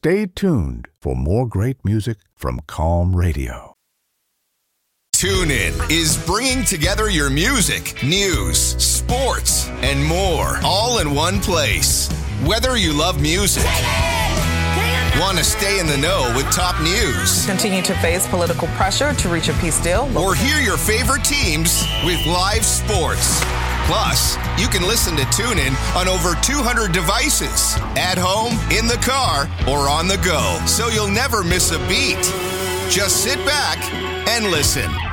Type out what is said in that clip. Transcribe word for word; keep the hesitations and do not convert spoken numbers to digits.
Stay tuned for more great music from Calm Radio. TuneIn is bringing together your music, news, sports, and more, all in one place. Whether you love music, want to stay in the know with top news, continue to face political pressure to reach a peace deal, or hear your favorite teams with live sports. Plus, you can listen to TuneIn on over two hundred devices, at home, in the car, or on the go, so you'll never miss a beat. Just sit back and listen.